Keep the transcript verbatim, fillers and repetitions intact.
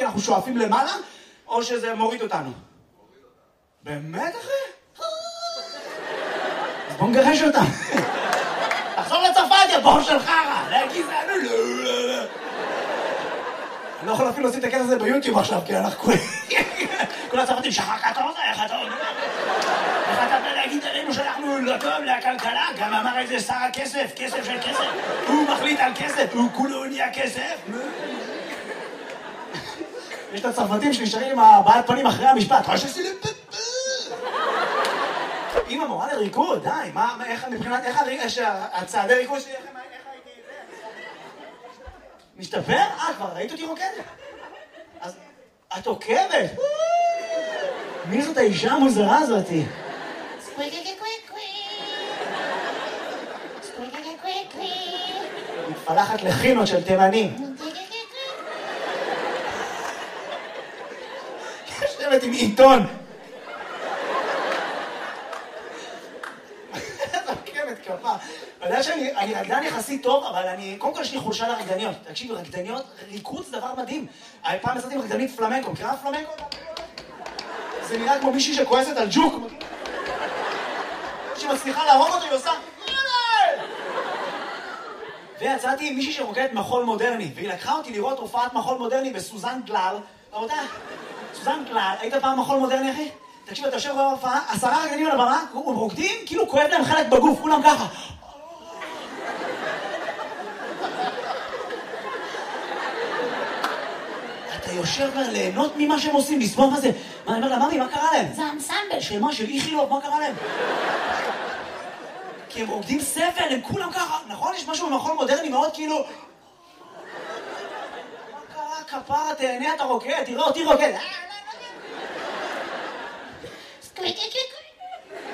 אנחנו שואפים למעלה, או שזה מוריד אותנו? באמת, אחי? אז בוא נגרש אותם. תחזור לצרפת, יא בור של חרא! לגזענו, לא, לא, לא. אני לא יכול אפילו להוציא את הקטע הזה ביוטיוב עכשיו, כי אנחנו כולם... כל הצרפתים, שחר קטוזה, איך אתה אומר? איך אתה בא להגיד עלינו שאנחנו לא טוב לכלכלה? גם אמר איזה שר הכסף, כסף של כסף. הוא מחליט על כסף, הוא כולו נהיה כסף. יש את הצרפתים שנשארים עם הבעת פנים אחרי המשפט. אמא מורה לריקוד, די, מה, איך, מבחינת, איך הצעדי ריקוד שלי, איך הייתי... משתפר? אה, כבר ראית אותי רוקדת? אז את עוקבת? מי זאת האישה המוזרה הזאתי? מתפלחת לחינות של תימנים. יושבת עם עיתון. זוקמת כפה. אתה יודע שאני רקדן יחסית טוב, אבל אני... קודם כל יש לי חולשה לרקדניות. תקשיב, רקדניות, ריקוד זה דבר מדהים. פעם עשיתי עם רקדנית פלמנקו. מכירה פלמנקו? זה נראה כמו מישהי שכועסת על ג'וק. שהיא מצליחה להרוג אותו, היא עושה... ויצאתי עם מישהי שרוקדת מחול מודרני, והיא לקחה אותי לראות הופעת מחול מודרני בסוזן גלל. רבותיי, סוזן גלל, היית פעם מחול מודרני, אחי? תקשיב, אתה יושב בהופעה, עשרה רקדנים על הבמה, הם רוקדים, כאילו כואב להם חלק בגוף, כולם ככה. אתה יושב ליהנות ממה שהם עושים, לסבוב מה זה. מה, אני אומר לה, ממי, מה קרה להם? זה האנסמבל של מה, של איכילוב, מה קרה להם? כי הם רוקדים סבל, הם כולם ככה, נכון? יש משהו במחול מודרני מאוד כאילו... מה קרה, כפרה, תהנה, אתה רוקד, תראה אותי רוקד. סקוויקי